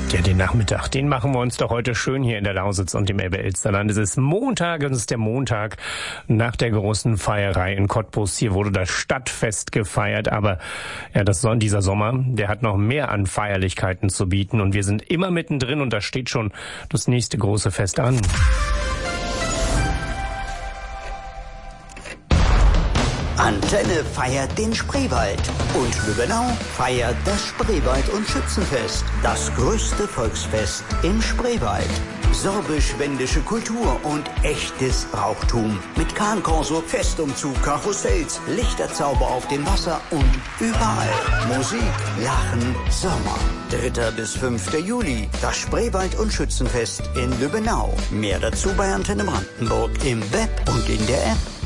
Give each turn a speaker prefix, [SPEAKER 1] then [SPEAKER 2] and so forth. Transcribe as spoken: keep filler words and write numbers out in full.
[SPEAKER 1] Ja, den Nachmittag, den machen wir uns doch heute schön hier in der Lausitz und im Elbe-Elster-Land. Es ist Montag, es ist der Montag nach der großen Feierei in Cottbus. Hier wurde das Stadtfest gefeiert, aber ja, das soll dieser Sommer, der hat noch mehr an Feierlichkeiten zu bieten und wir sind immer mittendrin und da steht schon das nächste große Fest an.
[SPEAKER 2] Antenne feiert den Spreewald und Lübbenau feiert das Spreewald- und Schützenfest. Das größte Volksfest im Spreewald. Sorbisch-wendische Kultur und echtes Brauchtum. Mit Kahnkorso, Festumzug, Karussells, Lichterzauber auf dem Wasser und überall. Musik, Lachen, Sommer. dritter bis fünfter Juli. Das Spreewald- und Schützenfest in Lübbenau. Mehr dazu bei Antenne Brandenburg im Web und in der App.